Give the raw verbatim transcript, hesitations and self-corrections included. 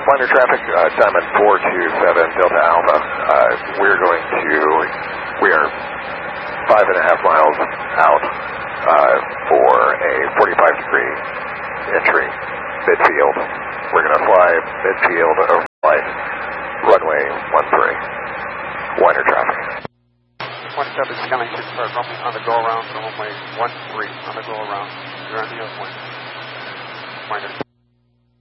Liner traffic, uh, Diamond four two seven Delta Alpha. Uh, we're going to, we are five and a half miles out uh, for a forty-five degree entry, midfield. We're going to fly midfield over flight, runway one three, Liner traffic. twenty-seven Skellington for runway on the go around for runway one three on the go around. You're on the airplane. Liner.